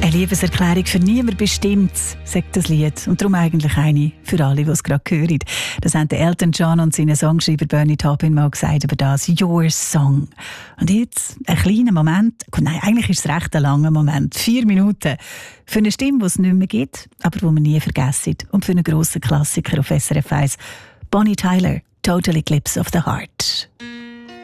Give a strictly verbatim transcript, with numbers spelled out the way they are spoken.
Eine Liebeserklärung für niemand bestimmt, sagt das Lied. Und darum eigentlich eine für alle, die es gerade hören. Das haben Elton John und seine Songschreiber Bernie Taupin mal gesagt über das «Your Song». Und jetzt ein kleiner Moment, nein, eigentlich ist es recht ein langer Moment, vier Minuten, für eine Stimme, die es nicht mehr gibt, aber die wir nie vergessen. Und für einen grossen Klassiker auf S R F eins, Bonnie Tyler, «Total Eclipse of the Heart».